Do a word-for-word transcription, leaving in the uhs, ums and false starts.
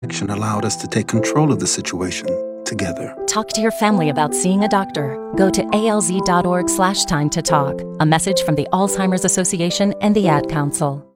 Action allowed us to take control of the situation together. Talk to your family about seeing a doctor. Go to alz.org slash time to talk. A message from the Alzheimer's Association and the Ad Council.